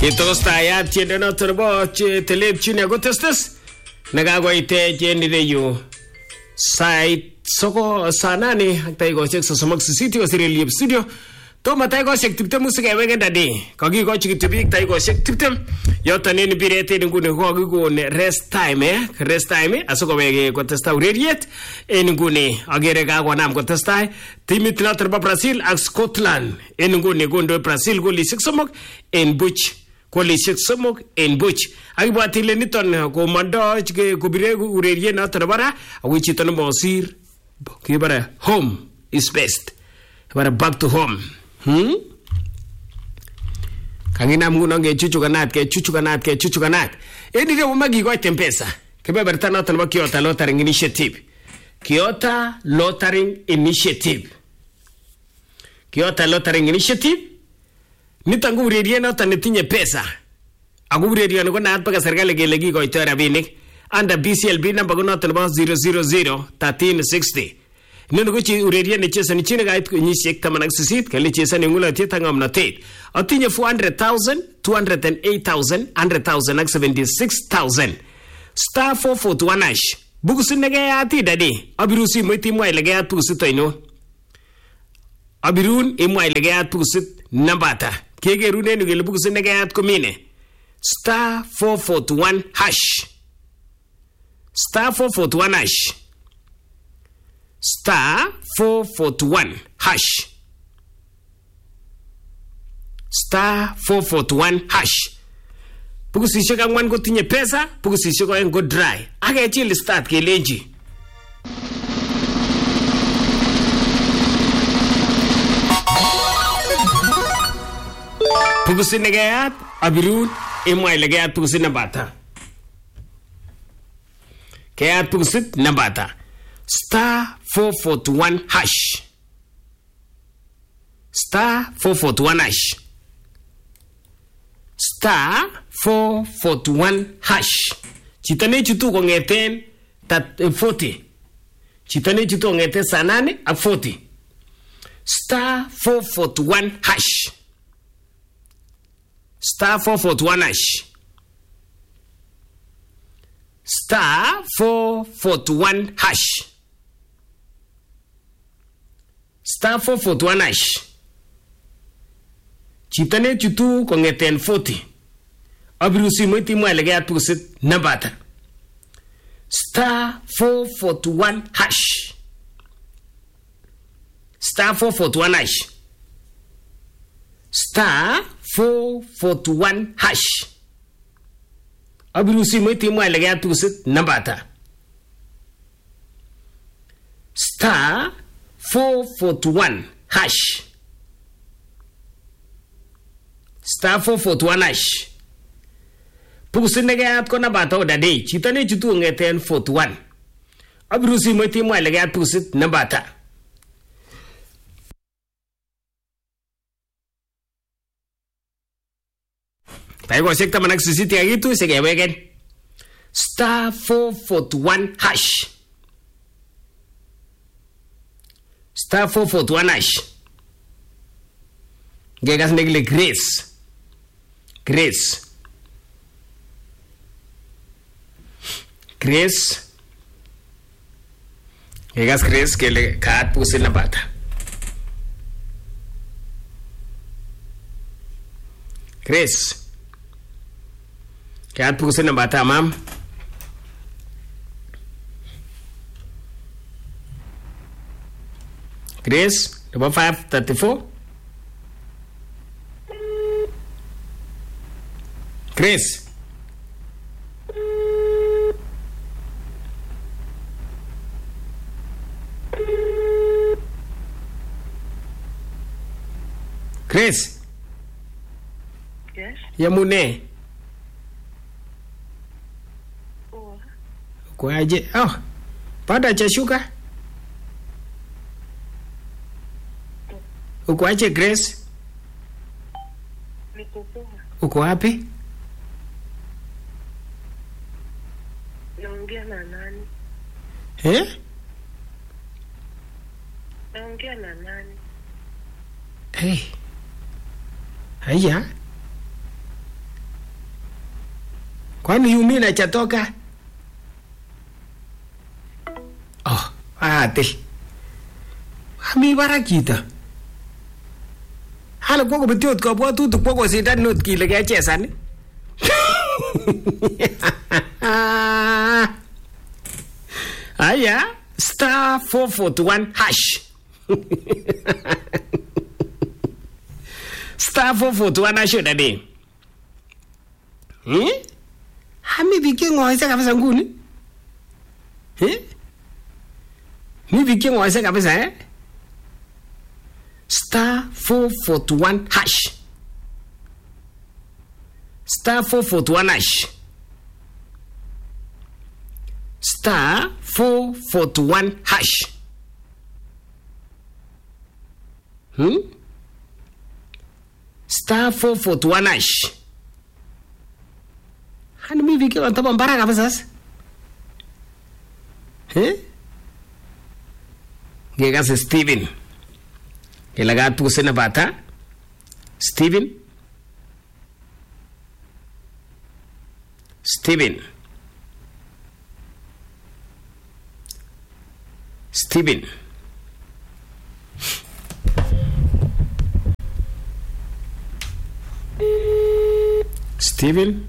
Ito staya tiende no turbo telep chine go testes. Nagagoite jeni reyu. Site soko sanani aktai go check so somak sisiti o siri liep studio. To matai go check tiptem musika wegen dadi. Kagi go check tipik tai go check tiptem. Yoto nini birete ngune go go ne rest time rest time asoko wege go testa urediet ngune agere ga go nam go testa timit na turbo Brazil ak Scotland ngune gondo Brazil go li somok en buch Kolisek somok en buch agibwati le niton ko mando ko bire urerie na tabara awichi ton mosir kibara home is best bara back to home kangina mguno nge chuchukanat eni re magi go tempesa kebe berta na ton Kyoto Lottery Initiative Kyoto Lottery Initiative Nitangu urerie noton netinye pesa. Ako urerie ko naat paka serikali kele kikoito rabinik. Under BCLB number ko noton nebo 000-1360. Nino ko chi urerie ne chesani chine kait kenyisiek 18 kale chesani ngulatiet ak ngomnotet. Atinye 400,000, 208,000, 100,000 ak 76,000. Star 441 hash. Bukusin nekeyati dadi. Abirusi moiti mwa ile keyat bukusit oino. Abirun imwa ile keyat bukusit nambata. Kegerune ngele bukusit nekeyat komine. Star 441 hash. Star 441 hash. Star 441 hash. Star 441 hash. Bukusishek angwan kotinye pesa, bukusishek oeng go dry. Akechil start kelenji. Bukusit nekeyat abirun imwa ile keyat bukusit nambata. Keyat bukusit nambata. Star 441 hash. Star 441 hash. Star 441 hash. Chitane chutu kongeten 40. Chitane chutu kongeten sanane ak 40. Star 441 hash. Star 441 hash. Star 441 hash. Star 441 hash. Chitane chutu kongeten 40. Abirusi moiti mwa lege atusit nambata. Star 441 hash. Star 441 hash. Star 441 hash. Abirusi moiti mwa lege atusit nambata. Star 441 hash. Star 441 hash. Bukusit nekeyat ko nambata odade. Chitane chutu ngeten 41. Abirusi moiti mwa lege atusit nambata. Taigo sekta manak sisiti agitu segewegen. Star 441 hash. Star 441 hash. Gegas negle Grace. Grace. Gegas Grace kele kaat pusin na bata. Grace. Kaat pusin na bata, ma'am. Grace, number 534. Grace. Grace. Yes. Yamune. Oh. Kwa aje? Oh. Pada chashuka? Uko aje Grace? Niko poa. Uko wapi? Naongea na nani? Naongea na nani? Hey. Haya. Kwani yumi na chatoka? Oh, atil. Ami barakita. Hala kwa kubitiot kwa buatutu kwa kwa sindan not kile kaya chesan. Aya, star 441 hash. Star 441 hash dadi. Hami biki ngoisa kabisa nguni. Mi biki ngoisa kabisa Star 441 hash. Star 441 hash. Star 441 hash. Star 441 hash. Hani mi viki on top mbara kabisa sasa. Gegas Steven. Ilagat po na bata. Steven. Steven. Steven. Steven.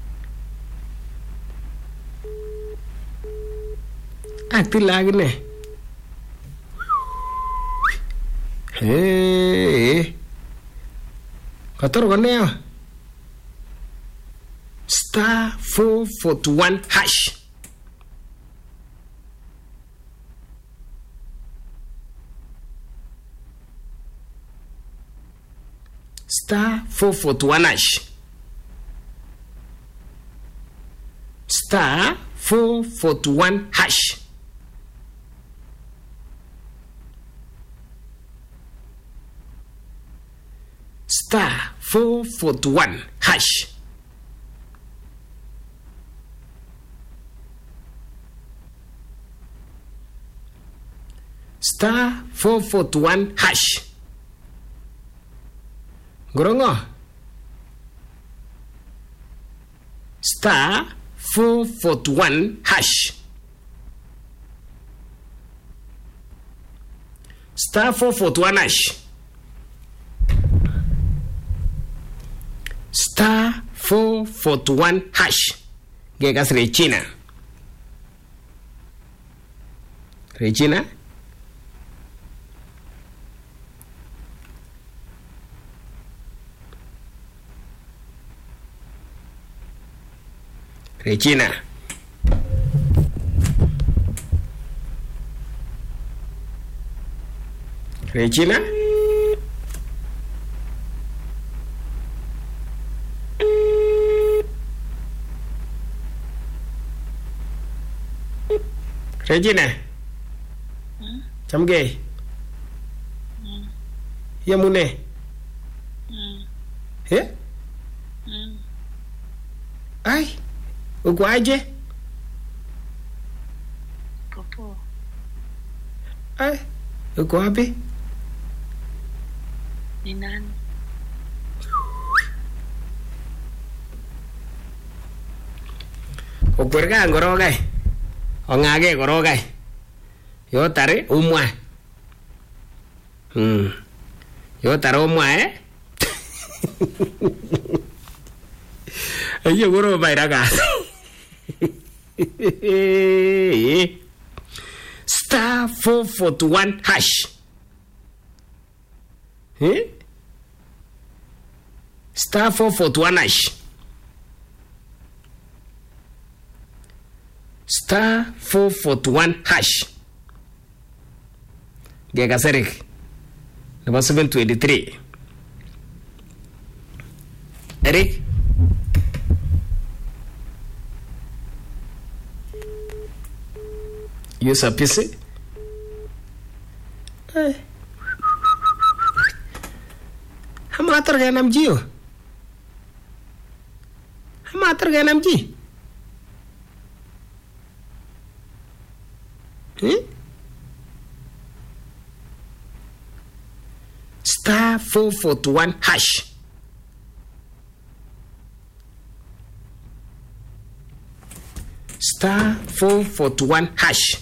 Akti lagi nih. Kotor kan ya? Star 441 hash. Star 441 hash. Star 441 hash. Star 441 hash. Star 441 hash. Gorongo. Star 441 hash. Star 441 hash. Star 441 hash. Gegas Regina. Regina. Regina. Regina. Regina. Chăm ghê. Ia mune. Hả? Ai? Uko aje? Popo. Ai? Uko wapi? Ni nani? Ukwerga ngorogai. Ongage ngorogai. Yo tare umwa. Yo tare umwa Ayo guru bayraga. Star 441 hash. Star 441 hash. Star 441 hash. Gega Serik. Number 723. Eric. You sapisi? Hamater ganam jiyo. Hamater ganam ji. Star 441 hash. star 441 hash.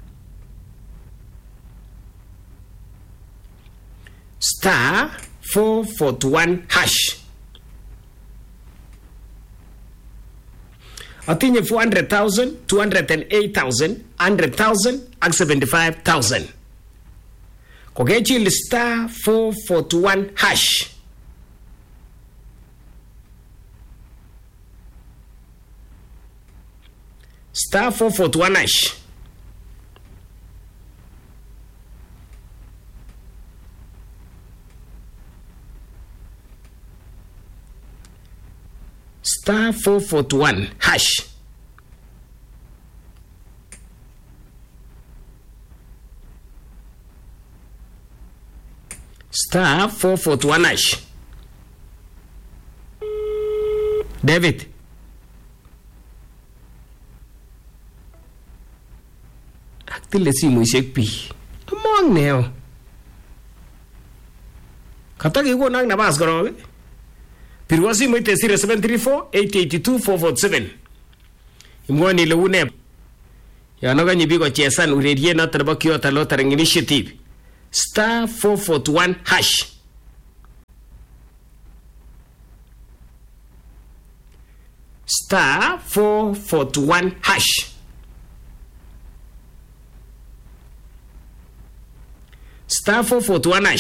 Star 441 hash. Atinye 400,000, 208,000, 100,000 ak 75,000. Kokechil star 441 hash. Star 441 hash. Star 441 hash. Star 441 hash. David. Aktile simuishek pi. Among neo. Kataki ko nang nabas korok. Pirwa simoit 0734-882-447. Imwani ile une. Yana kanyi biko chesan uredie noto nebo Kyoto Lottery Initiative. Star 441 hash. Star 441 hash. Star 441 hash.